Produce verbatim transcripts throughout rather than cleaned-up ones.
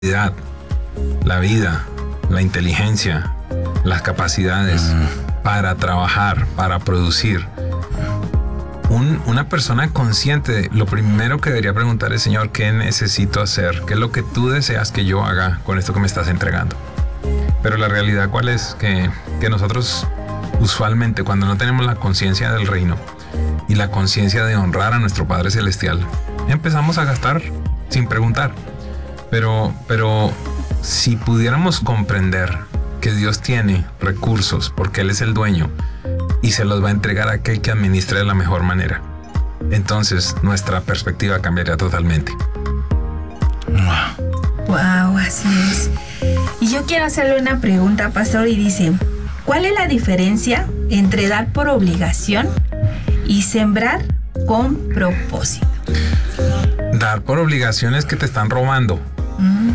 la vida, la inteligencia, las capacidades mm. para trabajar, para producir. Un, una persona consciente, lo primero que debería preguntar es: Señor, ¿qué necesito hacer? ¿Qué es lo que tú deseas que yo haga con esto que me estás entregando? Pero la realidad, ¿cuál es? Que, que nosotros usualmente, cuando no tenemos la conciencia del reino y la conciencia de honrar a nuestro Padre Celestial, empezamos a gastar sin preguntar. Pero, pero si pudiéramos comprender que Dios tiene recursos porque Él es el dueño y se los va a entregar a aquel que administre de la mejor manera, entonces nuestra perspectiva cambiaría totalmente. Wow, así es. Y yo quiero hacerle una pregunta, pastor, y dice: ¿cuál es la diferencia entre dar por obligación y sembrar con propósito? Dar por obligación es que te están robando. Mm.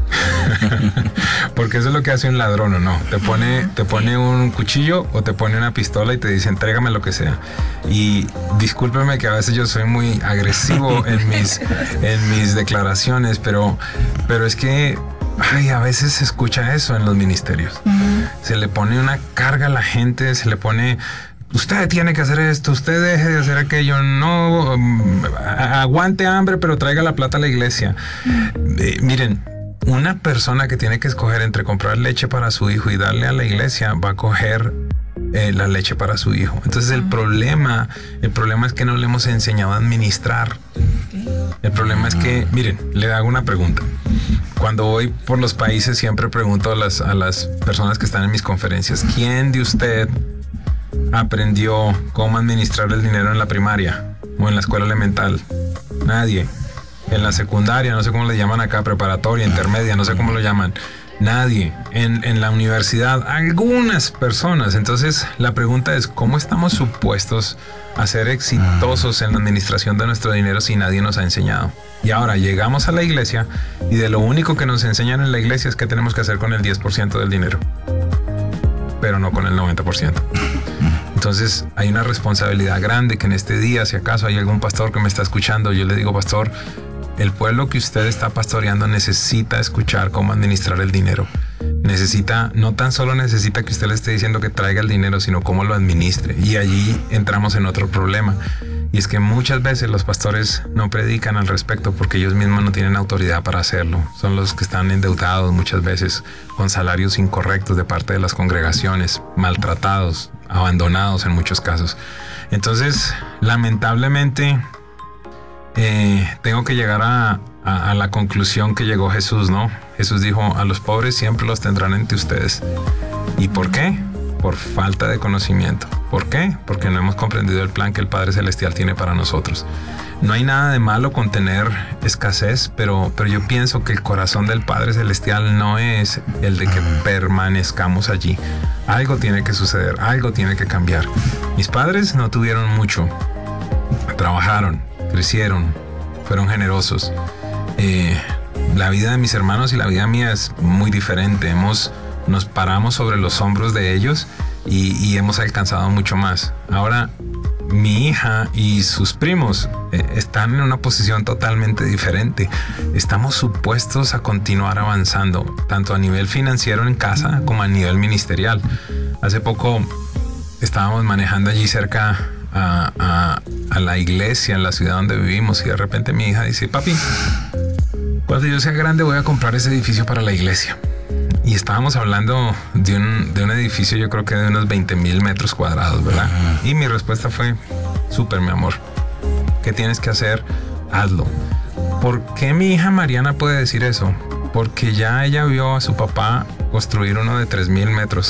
Porque eso es lo que hace un ladrón, ¿o no? Te pone, te pone un cuchillo o te pone una pistola y te dice: entrégame lo que sea. Y discúlpeme que a veces yo soy muy agresivo en mis, en mis declaraciones, pero, pero es que ay, a veces se escucha eso en los ministerios. Uh-huh. Se le pone una carga a la gente, se le pone: usted tiene que hacer esto, usted deje de hacer aquello, no um, aguante hambre, pero traiga la plata a la iglesia. Uh-huh. Eh, miren, una persona que tiene que escoger entre comprar leche para su hijo y darle a la iglesia va a coger eh, la leche para su hijo. Entonces el problema, el problema es que no le hemos enseñado a administrar. El problema es que, miren, le hago una pregunta. Cuando voy por los países siempre pregunto a las, a las personas que están en mis conferencias: ¿quién de usted aprendió cómo administrar el dinero en la primaria o en la escuela elemental? Nadie. En la secundaria, no sé cómo le llaman acá, preparatoria, intermedia, no sé cómo lo llaman. Nadie. En, en la universidad, algunas personas. Entonces, la pregunta es: ¿cómo estamos supuestos a ser exitosos en la administración de nuestro dinero si nadie nos ha enseñado? Y ahora llegamos a la iglesia y de lo único que nos enseñan en la iglesia es qué tenemos que hacer con el diez por ciento del dinero, pero no con el noventa por ciento. Entonces, hay una responsabilidad grande que en este día, si acaso hay algún pastor que me está escuchando, yo le digo: pastor, el pueblo que usted está pastoreando necesita escuchar cómo administrar el dinero. Necesita, no tan solo necesita que usted le esté diciendo que traiga el dinero, sino cómo lo administre. Y allí entramos en otro problema. Y es que muchas veces los pastores no predican al respecto porque ellos mismos no tienen autoridad para hacerlo. Son los que están endeudados muchas veces con salarios incorrectos de parte de las congregaciones, maltratados, abandonados en muchos casos. Entonces, lamentablemente, Eh, tengo que llegar a, a, a la conclusión que llegó Jesús, ¿no? Jesús dijo: a los pobres siempre los tendrán entre ustedes. ¿Y por qué? Por falta de conocimiento. ¿Por qué? Porque no hemos comprendido el plan que el Padre Celestial tiene para nosotros. No hay nada de malo con tener escasez, pero, pero yo pienso que el corazón del Padre Celestial no es el de que permanezcamos allí. Algo tiene que suceder, algo tiene que cambiar. Mis padres no tuvieron mucho, trabajaron, crecieron, fueron generosos. Eh, la vida de mis hermanos y la vida mía es muy diferente. Hemos, nos paramos sobre los hombros de ellos y, y hemos alcanzado mucho más. Ahora, mi hija y sus primos eh, están en una posición totalmente diferente. Estamos supuestos a continuar avanzando, tanto a nivel financiero en casa como a nivel ministerial. Hace poco estábamos manejando allí cerca A, a, a la iglesia en la ciudad donde vivimos y de repente mi hija dice: papi, cuando yo sea grande voy a comprar ese edificio para la iglesia. Y estábamos hablando de un, de un edificio, yo creo que de unos veinte mil metros cuadrados, ¿verdad? Y mi respuesta fue: súper, mi amor, ¿qué tienes que hacer? Hazlo. ¿Por qué mi hija Mariana puede decir eso? Porque ya ella vio a su papá construir uno de tres mil metros.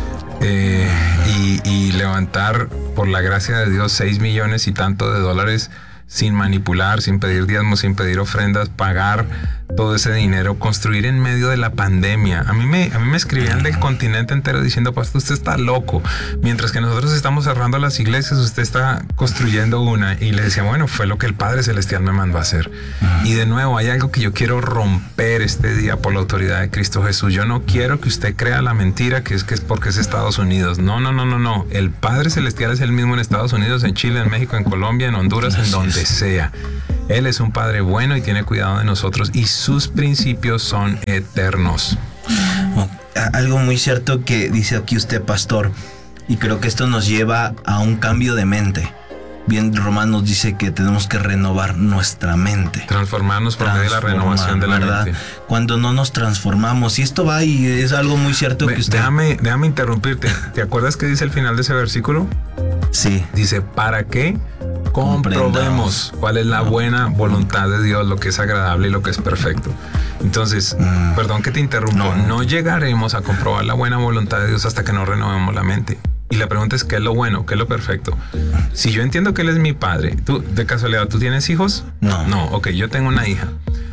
Eh, y, y levantar, por la gracia de Dios, seis millones y tanto de dólares sin manipular, sin pedir diezmos, sin pedir ofrendas, pagar todo ese dinero, construir en medio de la pandemia. A mí me, a mí me escribían del continente entero diciendo: pastor, usted está loco. Mientras que nosotros estamos cerrando las iglesias, usted está construyendo una. Y le decía: bueno, fue lo que el Padre Celestial me mandó a hacer. Uh-huh. Y de nuevo, hay algo que yo quiero romper este día por la autoridad de Cristo Jesús. Yo no quiero que usted crea la mentira que es que es porque es Estados Unidos. No, no, no, no, no. El Padre Celestial es el mismo en Estados Unidos, en Chile, en México, en Colombia, en Honduras, Gracias. En donde sea. Él es un Padre bueno y tiene cuidado de nosotros y sus principios son eternos. Algo muy cierto que dice aquí usted, pastor, y creo que esto nos lleva a un cambio de mente. Bien, Romanos dice que tenemos que renovar nuestra mente. Transformarnos por medio de la renovación de la ¿verdad? mente. Cuando no nos transformamos, y esto va y es algo muy cierto Ve, que usted... Déjame, déjame interrumpirte. ¿Te acuerdas que dice el final de ese versículo? Sí. Dice, ¿para qué? Comprobemos cuál es la buena voluntad de Dios, lo que es agradable y lo que es perfecto. Entonces, mm. perdón que te interrumpo, no. no llegaremos a comprobar la buena voluntad de Dios hasta que no renovemos la mente. Y la pregunta es, ¿qué es lo bueno? ¿Qué es lo perfecto? Si yo entiendo que Él es mi padre, ¿tú, de casualidad, ¿tú tienes hijos? No. No, ok, yo tengo una hija.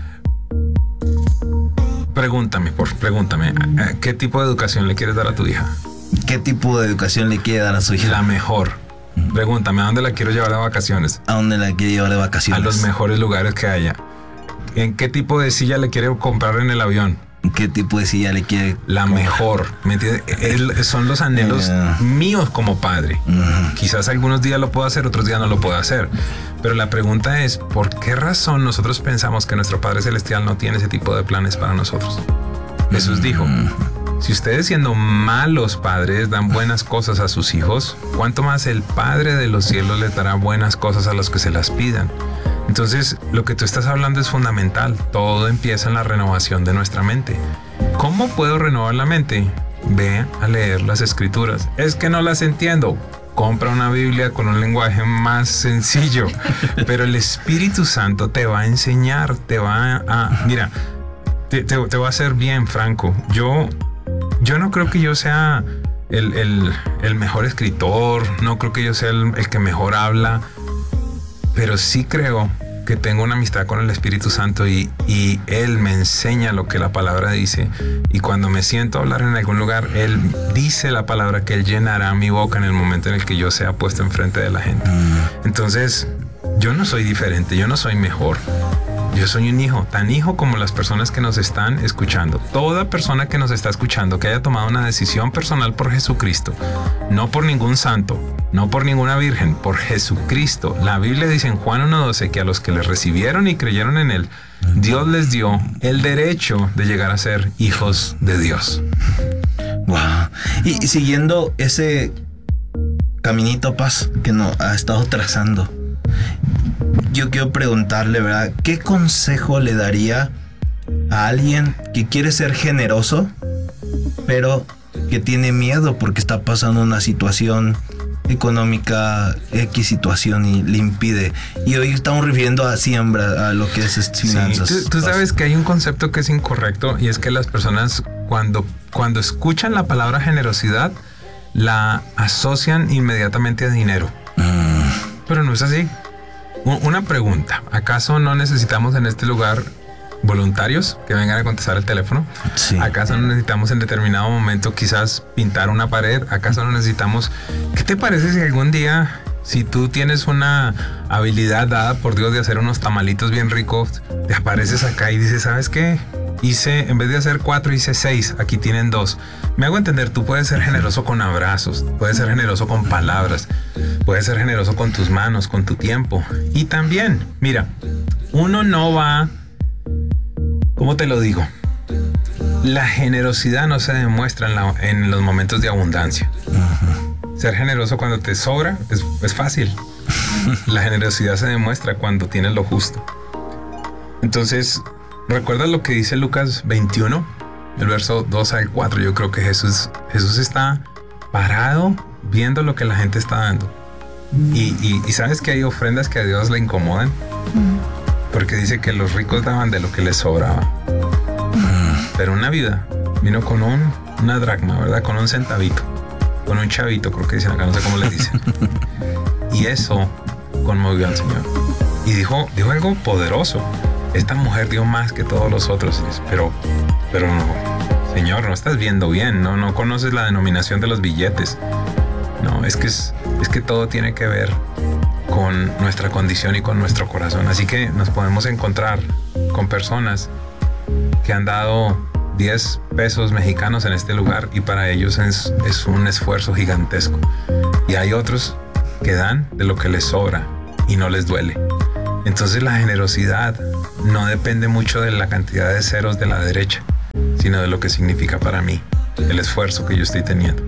Pregúntame, por pregúntame, ¿qué tipo de educación le quieres dar a tu hija? ¿Qué tipo de educación le quiere dar a su hija? La mejor. Pregúntame, ¿a dónde la quiero llevar de vacaciones? ¿A dónde la quiere llevar de vacaciones? A los mejores lugares que haya. ¿En qué tipo de silla le quiere comprar en el avión? ¿Qué tipo de silla le quiere? La comprar? Mejor, ¿me entiendes? Él, son los anhelos uh, míos como padre. Uh-huh. Quizás algunos días lo puedo hacer, otros días no lo puedo hacer. Pero la pregunta es, ¿por qué razón nosotros pensamos que nuestro Padre Celestial no tiene ese tipo de planes para nosotros? Jesús uh-huh. dijo, si ustedes siendo malos padres dan buenas cosas a sus hijos, ¿cuánto más el Padre de los cielos les dará buenas cosas a los que se las pidan? Entonces, lo que tú estás hablando es fundamental. Todo empieza en la renovación de nuestra mente. ¿Cómo puedo renovar la mente? Ve a leer las escrituras. Es que no las entiendo. Compra una Biblia con un lenguaje más sencillo. Pero el Espíritu Santo te va a enseñar, te va a... Mira, te, te, te va a hacer bien, Franco. Yo, yo no creo que yo sea el, el, el mejor escritor. No creo que yo sea el, el que mejor habla. Pero sí creo que tengo una amistad con el Espíritu Santo y, y Él me enseña lo que la palabra dice. Y cuando me siento a hablar en algún lugar, Él dice la palabra que Él llenará mi boca en el momento en el que yo sea puesto enfrente de la gente. Entonces, yo no soy diferente, yo no soy mejor. Yo soy un hijo, tan hijo como las personas que nos están escuchando. Toda persona que nos está escuchando que haya tomado una decisión personal por Jesucristo, no por ningún santo, no por ninguna virgen, por Jesucristo. La Biblia dice en Juan uno doce que a los que le recibieron y creyeron en Él, Dios les dio el derecho de llegar a ser hijos de Dios. Wow. Y siguiendo ese caminito, Paz, que nos ha estado trazando, yo quiero preguntarle, ¿verdad? ¿Qué consejo le daría a alguien que quiere ser generoso, pero que tiene miedo porque está pasando una situación económica, X situación y le impide? Y hoy estamos refiriendo a siembra, a lo que es finanzas. Sí, tú, tú sabes que hay un concepto que es incorrecto y es que las personas cuando, cuando escuchan la palabra generosidad la asocian inmediatamente a dinero. Mm. Pero no es así. Una pregunta, ¿acaso no necesitamos en este lugar voluntarios que vengan a contestar el teléfono? Sí. ¿Acaso no necesitamos en determinado momento quizás pintar una pared? ¿Acaso no necesitamos? ¿Qué te parece si algún día, si tú tienes una habilidad dada por Dios de hacer unos tamalitos bien ricos, te apareces acá y dices, ¿sabes qué? Hice, en vez de hacer cuatro, hice seis, aquí tienen dos. Me hago entender, tú puedes ser generoso con abrazos, puedes ser generoso con palabras, puedes ser generoso con tus manos, con tu tiempo. Y también, mira, uno no va, ¿cómo te lo digo? La generosidad no se demuestra en, la, en los momentos de abundancia. Uh-huh. Ser generoso cuando te sobra es, es fácil. La generosidad se demuestra cuando tienes lo justo. Entonces, ¿recuerdas lo que dice Lucas veintiuno? El verso dos al cuatro. Yo creo que Jesús, Jesús está parado viendo lo que la gente está dando. Y, y, y sabes que hay ofrendas que a Dios le incomodan. Porque dice que los ricos daban de lo que les sobraba. Pero una viuda vino con un, una dracma, ¿verdad? Con un centavito. Con un chavito, creo que dicen acá, no sé cómo le dicen. Y eso conmovió al Señor. Y dijo, dijo algo poderoso. Esta mujer dio más que todos los otros. Pero, pero no, Señor, no estás viendo bien, no, no conoces la denominación de los billetes. No, es que, es, es que todo tiene que ver con nuestra condición y con nuestro corazón. Así que nos podemos encontrar con personas que han dado diez pesos mexicanos en este lugar y para ellos es, es un esfuerzo gigantesco. Y hay otros que dan de lo que les sobra y no les duele. Entonces la generosidad no depende mucho de la cantidad de ceros de la derecha, sino de lo que significa para mí, el esfuerzo que yo estoy teniendo.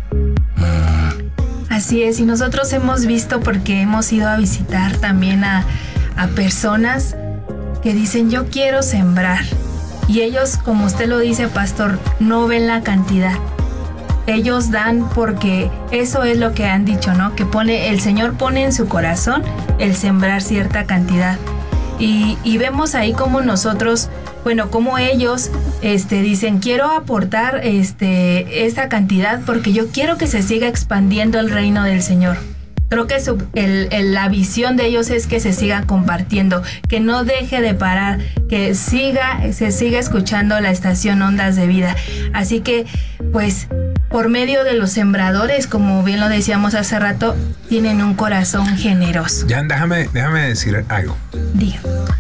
Así es, y nosotros hemos visto, porque hemos ido a visitar también a, a personas que dicen yo quiero sembrar, y ellos, como usted lo dice, pastor, no ven la cantidad. Ellos dan porque eso es lo que han dicho, ¿no? Que pone, el Señor pone en su corazón el sembrar cierta cantidad. Y, y vemos ahí como nosotros, bueno, como ellos este, dicen, quiero aportar este, esta cantidad porque yo quiero que se siga expandiendo el reino del Señor. Creo que su, el, el, la visión de ellos es que se siga compartiendo, que no deje de parar, que siga, se siga escuchando la estación Ondas de Vida. Así que, pues, por medio de los sembradores, como bien lo decíamos hace rato, tienen un corazón generoso. Jan, déjame, déjame decir algo. Diga.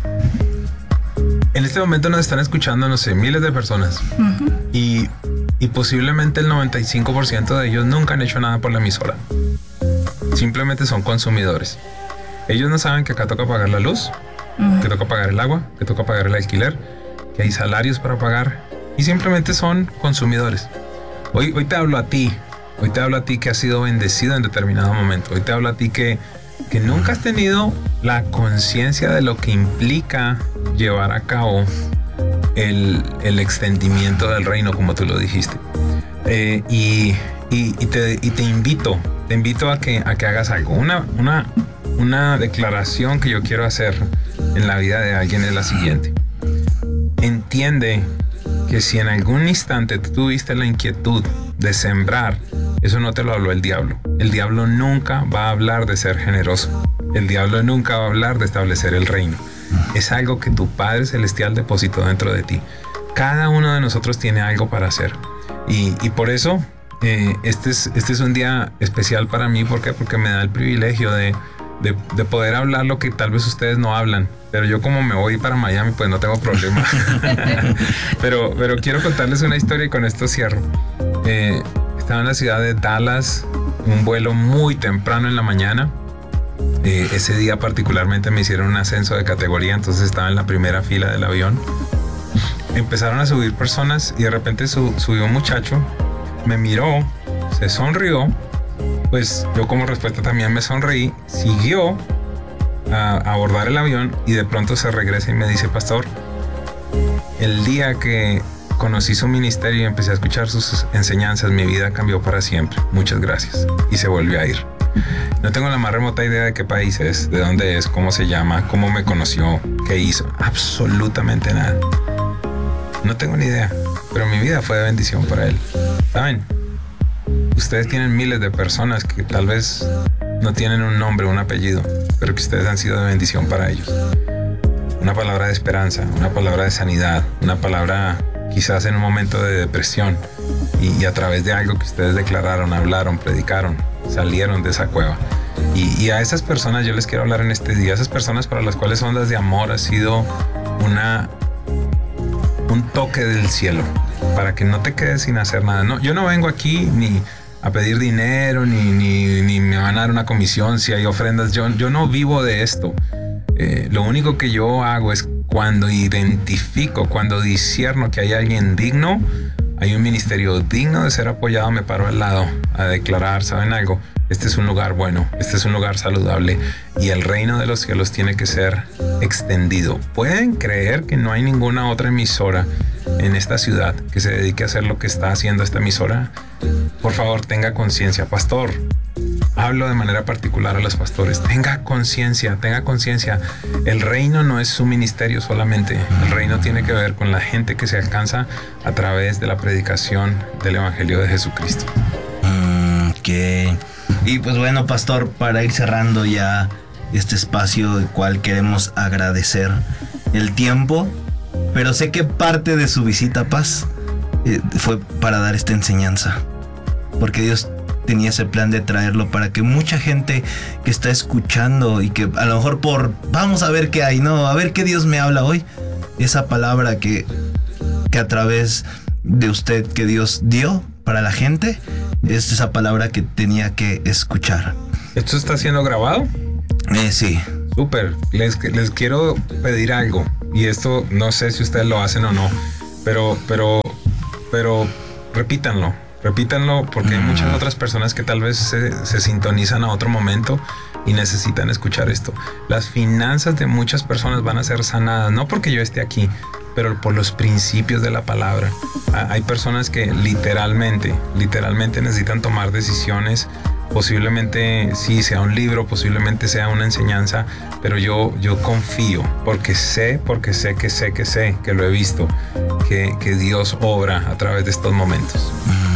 En este momento nos están escuchando, no sé, miles de personas. Uh-huh. Y, y posiblemente el noventa y cinco por ciento de ellos nunca han hecho nada por la emisora. Simplemente son consumidores. Ellos no saben que acá toca pagar la luz, uh-huh. que toca pagar el agua, que toca pagar el alquiler, que hay salarios para pagar, y simplemente son consumidores. Hoy, hoy te hablo a ti, hoy te hablo a ti que has sido bendecido en determinado momento. Hoy te hablo a ti que, que nunca has tenido la conciencia de lo que implica llevar a cabo el, el extendimiento del reino, como tú lo dijiste. Eh, y, y, y, te, y te invito, te invito a que, a que hagas algo. Una, una, una declaración que yo quiero hacer en la vida de alguien es la siguiente. Entiende que si en algún instante tú tuviste la inquietud de sembrar, eso no te lo habló el diablo. El diablo nunca va a hablar de ser generoso. El diablo nunca va a hablar de establecer el reino. Es algo que tu Padre Celestial depositó dentro de ti. Cada uno de nosotros tiene algo para hacer. Y, y por eso eh, este, es, este es un día especial para mí. ¿Por qué? Porque me da el privilegio de, de, de poder hablar lo que tal vez ustedes no hablan. Pero yo, como me voy para Miami, pues no tengo problema. pero, pero quiero contarles una historia y con esto cierro. Eh, estaba en la ciudad de Dallas, un vuelo muy temprano en la mañana. Eh, ese día particularmente me hicieron un ascenso de categoría, entonces estaba en la primera fila del avión. Empezaron a subir personas y de repente su, subió un muchacho, me miró, se sonrió, pues yo como respuesta también me sonreí, siguió a abordar el avión y de pronto se regresa y me dice: pastor, el día que conocí su ministerio y empecé a escuchar sus enseñanzas, mi vida cambió para siempre. Muchas gracias. Y se volvió a ir. No tengo la más remota idea de qué país es, de dónde es, cómo se llama, cómo me conoció, qué hizo. Absolutamente nada. No tengo ni idea, pero mi vida fue de bendición para él. ¿Saben? Ustedes tienen miles de personas que tal vez no tienen un nombre, un apellido, pero que ustedes han sido de bendición para ellos. Una palabra de esperanza, una palabra de sanidad, una palabra quizás en un momento de depresión y, y a través de algo que ustedes declararon, hablaron, predicaron, salieron de esa cueva. Y, y a esas personas yo les quiero hablar en este día, esas personas para las cuales Ondas de Amor ha sido una, un toque del cielo, para que no te quedes sin hacer nada. No, yo no vengo aquí ni a pedir dinero, ni, ni, ni me van a dar una comisión si hay ofrendas. Yo, yo no vivo de esto. Eh, lo único que yo hago es cuando identifico, cuando discierno que hay alguien digno, hay un ministerio digno de ser apoyado, me paro al lado a declarar: ¿saben algo? Este es un lugar bueno, este es un lugar saludable y el reino de los cielos tiene que ser extendido. ¿Pueden creer que no hay ninguna otra emisora en esta ciudad que se dedique a hacer lo que está haciendo esta emisora? Por favor, tenga conciencia. Pastor, hablo de manera particular a los pastores. Tenga conciencia, tenga conciencia. El reino no es su ministerio solamente. El reino tiene que ver con la gente que se alcanza a través de la predicación del Evangelio de Jesucristo. Mm, ok. Y pues bueno, pastor, para ir cerrando ya este espacio, el cual queremos agradecer el tiempo, pero sé que parte de su visita, Paz, eh, fue para dar esta enseñanza, porque Dios tenía ese plan de traerlo para que mucha gente que está escuchando y que a lo mejor por vamos a ver qué hay, no, a ver qué Dios me habla hoy, esa palabra que, que a través de usted que Dios dio para la gente, es esa palabra que tenía que escuchar. ¿Esto está siendo grabado? Eh, sí. Súper. Les, les quiero pedir algo. Y esto no sé si ustedes lo hacen o no. Pero, pero, pero repítanlo. Repítanlo porque hay muchas otras personas que tal vez se, se sintonizan a otro momento y necesitan escuchar esto. Las finanzas de muchas personas van a ser sanadas, no porque yo esté aquí, pero por los principios de la palabra. Hay personas que literalmente, literalmente necesitan tomar decisiones. Posiblemente sí sea un libro, posiblemente sea una enseñanza, pero yo, yo confío porque sé, porque sé que sé que sé, que lo he visto, que, que Dios obra a través de estos momentos.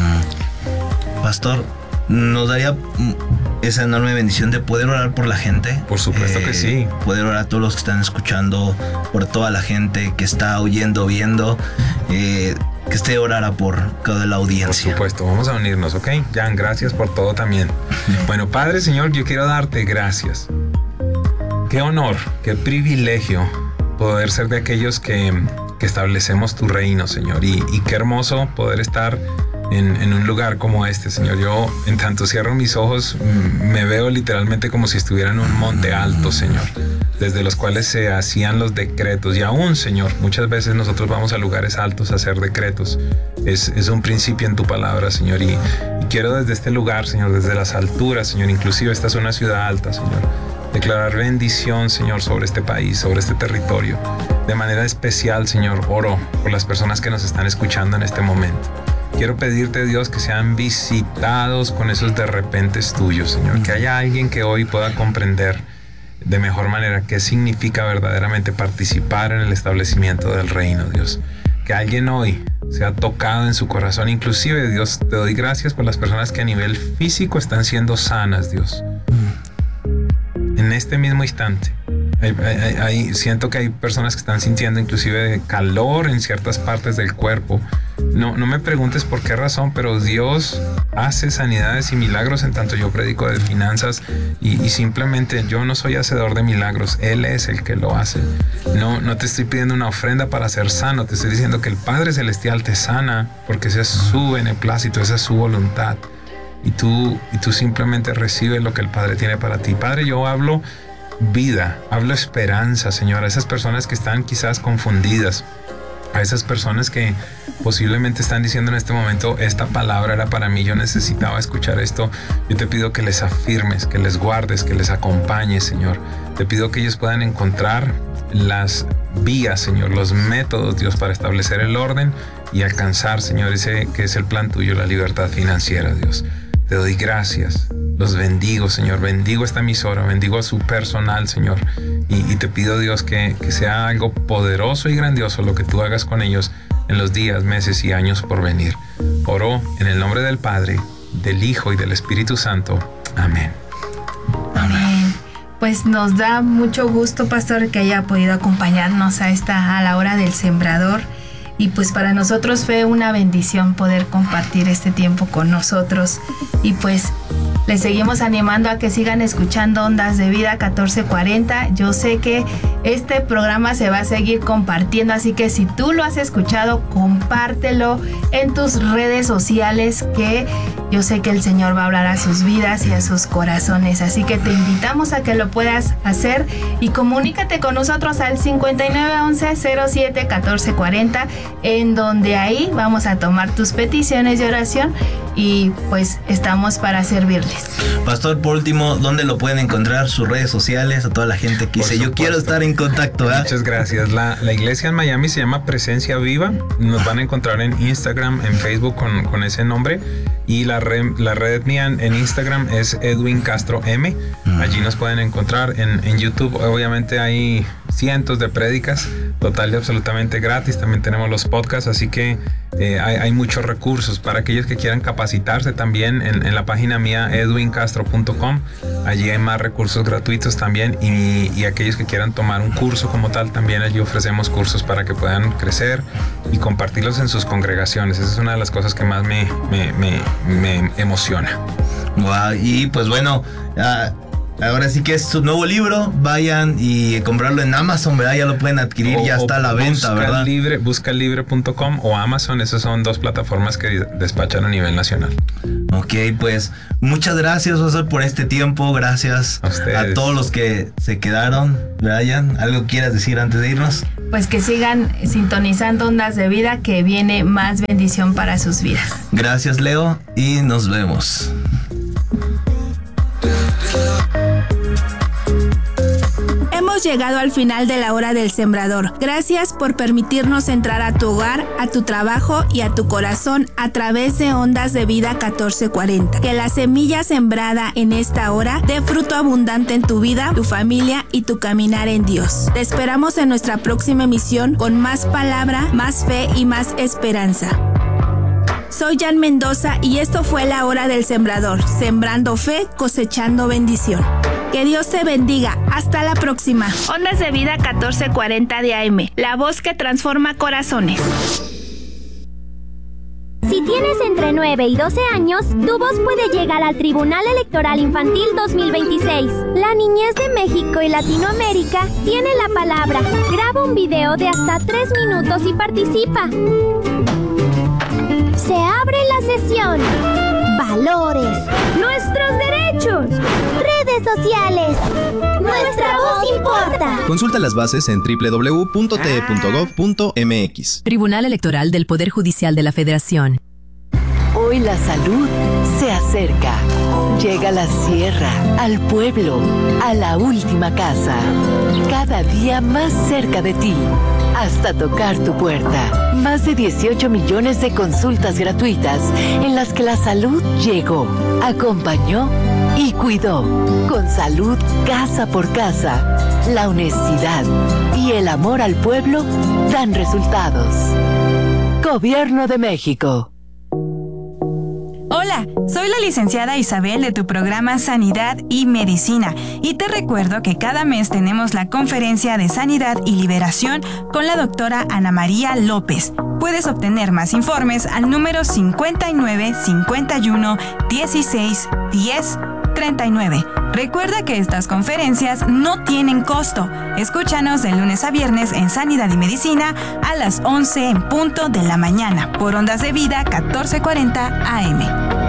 Pastor, ¿nos daría esa enorme bendición de poder orar por la gente? Por supuesto eh, que sí. Poder orar a todos los que están escuchando, por toda la gente que está oyendo, viendo, eh, que esté orara por toda la audiencia. Por supuesto, vamos a unirnos, ¿ok? Jan, gracias por todo también. Bueno, Padre, Señor, yo quiero darte gracias. Qué honor, qué privilegio poder ser de aquellos que, que establecemos tu reino, Señor. Y, y qué hermoso poder estar En, en un lugar como este, Señor. Yo en tanto cierro mis ojos me veo literalmente como si estuviera en un monte alto, Señor, desde los cuales se hacían los decretos. Y aún, Señor, muchas veces nosotros vamos a lugares altos a hacer decretos. Es, es un principio en tu palabra, Señor, y, y quiero desde este lugar, Señor, desde las alturas, Señor, inclusive esta es una ciudad alta, Señor, declarar bendición, Señor, sobre este país, sobre este territorio. De manera especial, Señor, oro por las personas que nos están escuchando en este momento. Quiero pedirte, Dios, que sean visitados con esos de repentes tuyos, Señor. Que haya alguien que hoy pueda comprender de mejor manera qué significa verdaderamente participar en el establecimiento del reino, Dios. Que alguien hoy sea tocado en su corazón. Inclusive, Dios, te doy gracias por las personas que a nivel físico están siendo sanas, Dios. En este mismo instante. Hay, hay, hay, siento que hay personas que están sintiendo inclusive calor en ciertas partes del cuerpo. No, no me preguntes por qué razón, pero Dios hace sanidades y milagros en tanto yo predico de finanzas y, y simplemente yo no soy hacedor de milagros, Él es el que lo hace. No, no te estoy pidiendo una ofrenda para ser sano, te estoy diciendo que el Padre Celestial te sana porque ese es su beneplácito, esa es su voluntad. Y tú, y tú simplemente recibes lo que el Padre tiene para ti. Padre, yo hablo vida, hablo esperanza, Señor, a esas personas que están quizás confundidas, a esas personas que posiblemente están diciendo en este momento, esta palabra era para mí, yo necesitaba escuchar esto. Yo te pido que les afirmes, que les guardes, que les acompañes, Señor. Te pido que ellos puedan encontrar las vías, Señor, los métodos, Dios, para establecer el orden y alcanzar, Señor, ese que es el plan tuyo, la libertad financiera, Dios. Te doy gracias, los bendigo, Señor, bendigo esta emisora, bendigo a su personal, Señor, y, y te pido, Dios, que, que sea algo poderoso y grandioso lo que tú hagas con ellos en los días, meses y años por venir. Oro en el nombre del Padre, del Hijo y del Espíritu Santo. Amén. Amén. Pues nos da mucho gusto, pastor, que haya podido acompañarnos a esta a la hora del sembrador. Y pues para nosotros fue una bendición poder compartir este tiempo con nosotros. Y pues les seguimos animando a que sigan escuchando Ondas de Vida catorce cuarenta. Yo sé que este programa se va a seguir compartiendo, así que si tú lo has escuchado, compártelo en tus redes sociales, que yo sé que el Señor va a hablar a sus vidas y a sus corazones. Así que te invitamos a que lo puedas hacer y comunícate con nosotros al cincuenta y nueve once cero siete catorce cuarenta, en donde ahí vamos a tomar tus peticiones de oración y pues estamos para servirles. Pastor, por último, ¿dónde lo pueden encontrar? Sus redes sociales, a toda la gente que dice, yo quiero estar en contacto, ¿eh? Muchas gracias. La, la iglesia en Miami se llama Presencia Viva. Nos van a encontrar en Instagram, en Facebook con, con ese nombre. Y la red, la red mía en Instagram es Edwin Castro M. Allí nos pueden encontrar. En, en YouTube obviamente hay cientos de prédicas, total y absolutamente gratis. También tenemos los podcasts, así que eh, hay, hay muchos recursos para aquellos que quieran capacitarse también en, en la página mía edwin castro punto com. Allí hay más recursos gratuitos también y, y aquellos que quieran tomar un curso como tal, también allí ofrecemos cursos para que puedan crecer y compartirlos en sus congregaciones. Esa es una de las cosas que más me, me, me, me emociona. Wow, y pues bueno, uh, ahora sí que es su nuevo libro. Vayan y comprarlo en Amazon, ¿verdad? Ya lo pueden adquirir, O- ya está a la o venta, busca ¿verdad? Libre, busca libre punto com o Amazon. Esas son dos plataformas que despachan a nivel nacional. Ok, pues muchas gracias, Oscar, por este tiempo. Gracias A ustedes. a todos los que se quedaron. Brian, ¿algo quieras decir antes de irnos? Pues que sigan sintonizando Ondas de Vida, que viene más bendición para sus vidas. Gracias, Leo, y nos vemos. Hemos llegado al final de la hora del sembrador. Gracias por permitirnos entrar a tu hogar, a tu trabajo y a tu corazón a través de Ondas de Vida catorce cuarenta. Que la semilla sembrada en esta hora dé fruto abundante en tu vida, tu familia y tu caminar en Dios. Te esperamos en nuestra próxima emisión con más palabra, más fe y más esperanza. Soy Jan Mendoza y esto fue la hora del sembrador, sembrando fe, cosechando bendición. Que Dios te bendiga. Hasta la próxima. Ondas de Vida catorce cuarenta de A M, la voz que transforma corazones. Si tienes entre nueve y doce años, tu voz puede llegar al Tribunal Electoral Infantil dos mil veintiséis. La niñez de México y Latinoamérica tiene la palabra. Graba un video de hasta tres minutos y participa. Se abre la sesión. Valores. Nuestros derechos. Redes sociales. Nuestra voz importa. Consulta las bases en doble u doble u doble u punto t e punto gov punto m x. Tribunal Electoral del Poder Judicial de la Federación. Hoy la salud se acerca. Llega a la sierra, al pueblo, a la última casa. Cada día más cerca de ti, hasta tocar tu puerta. Más de dieciocho millones de consultas gratuitas en las que la salud llegó, acompañó y cuidó. Con salud casa por casa, la honestidad y el amor al pueblo dan resultados. Gobierno de México. Hola, soy la licenciada Isabel de tu programa Sanidad y Medicina y te recuerdo que cada mes tenemos la conferencia de Sanidad y Liberación con la doctora Ana María López. Puedes obtener más informes al número cincuenta y nueve, cincuenta y uno, dieciséis, diez, treinta y nueve. Recuerda que estas conferencias no tienen costo. Escúchanos de lunes a viernes en Sanidad y Medicina a las once en punto de la mañana por Ondas de Vida catorce cuarenta A M.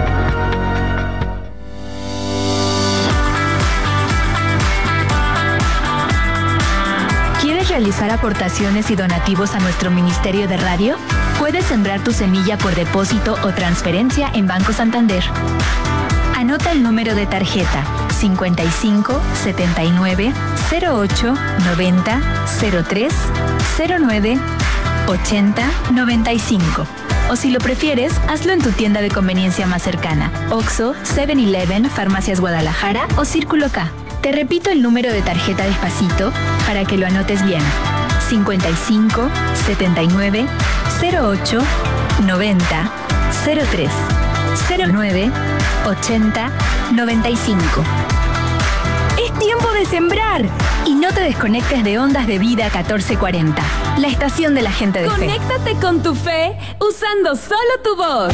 ¿Quieres realizar aportaciones y donativos a nuestro Ministerio de Radio? Puedes sembrar tu semilla por depósito o transferencia en Banco Santander. Anota el número de tarjeta cincuenta y cinco, setenta y nueve, cero ocho, noventa, cero tres, cero nueve, ochenta, noventa y cinco. O si lo prefieres, hazlo en tu tienda de conveniencia más cercana. Oxxo, seven eleven, Farmacias Guadalajara o Círculo K. Te repito el número de tarjeta despacito para que lo anotes bien. cincuenta y cinco, setenta y nueve, cero ocho, noventa, cero tres, cero nueve, ochenta, noventa y cinco. Es tiempo de sembrar. Y no te desconectes de Ondas de Vida catorce cuarenta, la estación de la gente de fe. Conéctate con tu fe usando solo tu voz.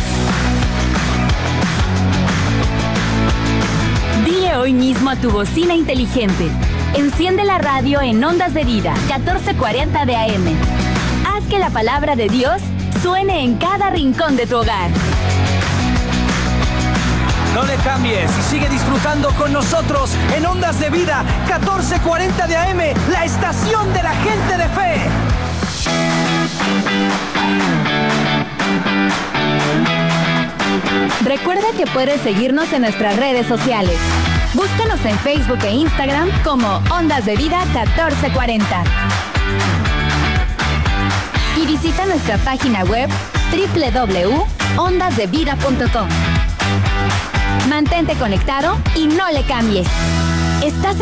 Dile hoy mismo a tu bocina inteligente: enciende la radio en Ondas de Vida catorce cuarenta de A M. Haz que la palabra de Dios suene en cada rincón de tu hogar. No le cambies y sigue disfrutando con nosotros en Ondas de Vida catorce cuarenta de A M, la estación de la gente de fe. Recuerda que puedes seguirnos en nuestras redes sociales. Búscanos en Facebook e Instagram como Ondas de Vida catorce cuarenta. Y visita nuestra página web doble u doble u doble u punto ondas de vida punto com. Mantente conectado y no le cambies. Estás